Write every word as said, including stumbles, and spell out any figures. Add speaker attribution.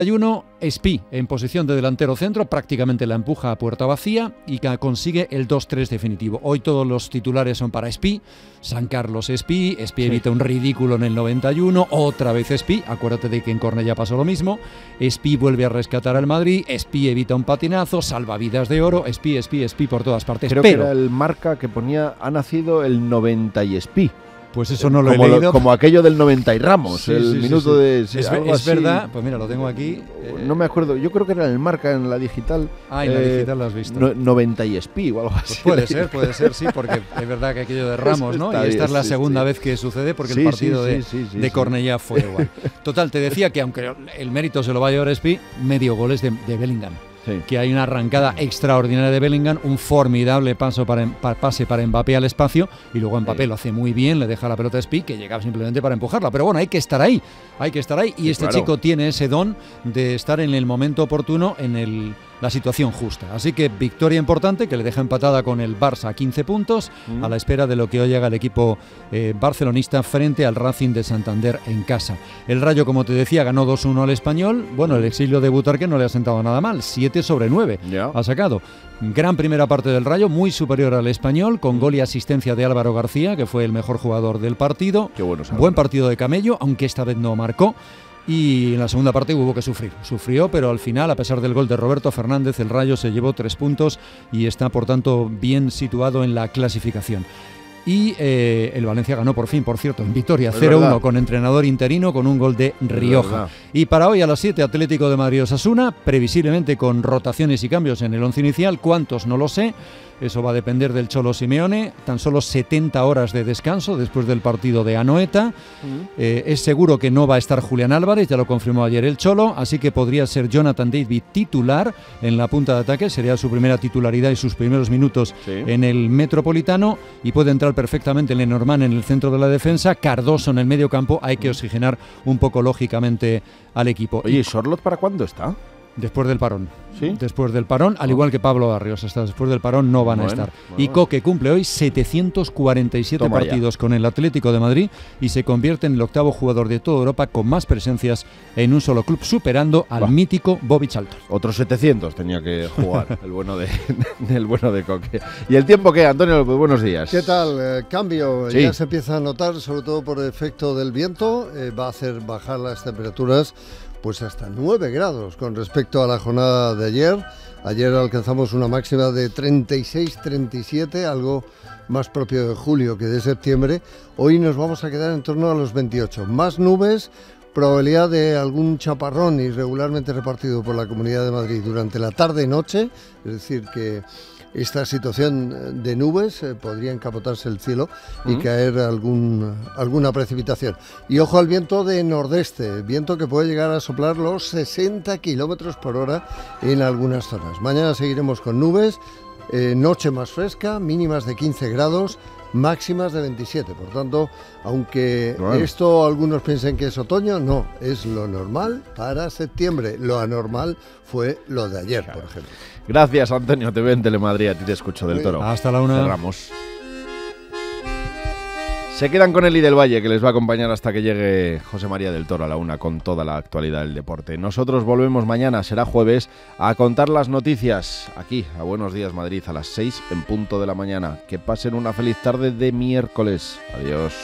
Speaker 1: uno, Espí en posición de delantero centro, prácticamente la empuja a puerta vacía y consigue el dos tres definitivo. Hoy todos los titulares son para Espí, San Carlos Espí, Espí sí. evita un ridículo en el noventa y uno, otra vez Espí, acuérdate de que en Cornellá pasó lo mismo, Espí vuelve a rescatar al Madrid, Espí evita un patinazo, salvavidas de oro, Espí, Espí, Espí por todas partes.
Speaker 2: Creo
Speaker 1: Pero,
Speaker 2: que era el Marca que ponía, ha nacido el noventa y Espí.
Speaker 1: Pues eso no lo
Speaker 2: como
Speaker 1: he leído.
Speaker 2: Lo, como aquello del noventa y Ramos,
Speaker 1: sí,
Speaker 2: el
Speaker 1: sí,
Speaker 2: minuto
Speaker 1: sí, sí.
Speaker 2: de...
Speaker 1: Sí, es es verdad, pues mira, lo tengo aquí. Eh,
Speaker 2: no me acuerdo, yo creo que era el Marca en la digital.
Speaker 1: Ah, en eh, la digital lo has visto.
Speaker 2: No, noventa y Espí o algo así.
Speaker 1: Pues puede ser, puede ser, sí, porque es verdad que aquello de Ramos, ¿no? Y esta es la segunda sí, sí. vez que sucede porque sí, el partido sí, de, sí, sí, de sí, Cornellá sí. fue igual. Total, te decía que aunque el mérito se lo va a llevar Espí, medio gol es de, de Bellingham. Sí. Que hay una arrancada extraordinaria de Bellingham, un formidable paso para, pa, pase para Mbappé al espacio y luego Mbappé sí. lo hace muy bien, le deja la pelota a Espí que llega simplemente para empujarla, pero bueno, hay que estar ahí, hay que estar ahí y sí, este claro. chico tiene ese don de estar en el momento oportuno, en el, la situación justa, así que victoria importante que le deja empatada con el Barça a quince puntos mm. a la espera de lo que hoy haga el equipo eh, barcelonista frente al Racing de Santander en casa. El Rayo, como te decía, ganó dos uno al Español, bueno, el exilio de Butarque no le ha sentado nada mal, siete sobre nueve yeah. ha sacado. Gran primera parte del Rayo, muy superior al Español, con gol y asistencia de Álvaro García, que fue el mejor jugador del partido.
Speaker 2: Qué bueno,
Speaker 1: buen partido de Camello, aunque esta vez no marcó. Y en la segunda parte hubo que sufrir. Sufrió, pero al final, a pesar del gol de Roberto Fernández, el Rayo se llevó tres puntos y está, por tanto, bien situado en la clasificación. Y eh, el Valencia ganó por fin, por cierto, en victoria cero uno con entrenador interino con un gol de Rioja. Y para hoy a las siete, Atlético de Madrid-Osasuna, previsiblemente con rotaciones y cambios en el once inicial. ¿Cuántos? No lo sé. Eso va a depender del Cholo Simeone. Tan solo setenta horas de descanso después del partido de Anoeta. Uh-huh. Eh, es seguro que no va a estar Julián Álvarez, ya lo confirmó ayer el Cholo, así que podría ser Jonathan David titular en la punta de ataque. Sería su primera titularidad y sus primeros minutos sí. en el Metropolitano. Y puede entrar perfectamente Lenormand en el centro de la defensa, Cardoso en el medio campo. Hay que oxigenar un poco lógicamente al equipo.
Speaker 2: Oye, ¿y Sorloth para cuándo está?
Speaker 1: Después del parón.
Speaker 2: ¿Sí?
Speaker 1: Después del parón, al igual que Pablo Barrios, hasta después del parón no van bueno, a estar. Bueno. Y Coque cumple hoy setecientos cuarenta y siete Toma partidos ya. con el Atlético de Madrid y se convierte en el octavo jugador de toda Europa con más presencias en un solo club, superando al bah. mítico Bobby Charlton.
Speaker 2: Otros setecientos tenía que jugar el bueno de el bueno de Coque. ¿Y el tiempo qué, Antonio? Pues buenos días.
Speaker 3: ¿Qué tal? Eh, cambio, sí. ya se empieza a notar, sobre todo por el efecto del viento, eh, va a hacer bajar las temperaturas pues hasta nueve grados con respecto a la jornada de ayer. Ayer alcanzamos una máxima de treinta y seis, treinta y siete, algo más propio de julio que de septiembre. Hoy nos vamos a quedar en torno a los veintiocho. Más nubes, probabilidad de algún chaparrón irregularmente repartido por la Comunidad de Madrid durante la tarde y noche, es decir que esta situación de nubes eh, podría encapotarse el cielo y uh-huh. caer algún, alguna precipitación. Y ojo al viento de nordeste, viento que puede llegar a soplar los sesenta kilómetros por hora en algunas zonas. Mañana seguiremos con nubes, eh, noche más fresca, mínimas de quince grados, máximas de veintisiete. Por tanto, aunque bueno. esto algunos piensen que es otoño, no, es lo normal para septiembre. Lo anormal fue lo de ayer, claro. por ejemplo.
Speaker 2: Gracias, Antonio. Te veo en Telemadrid, a ti te escucho del Toro.
Speaker 1: Hasta la una.
Speaker 2: Cerramos. Se quedan con Eli del Valle, que les va a acompañar hasta que llegue José María del Toro a la una con toda la actualidad del deporte. Nosotros volvemos mañana, será jueves, a contar las noticias aquí, a Buenos Días Madrid, a las seis en punto de la mañana. Que pasen una feliz tarde de miércoles. Adiós.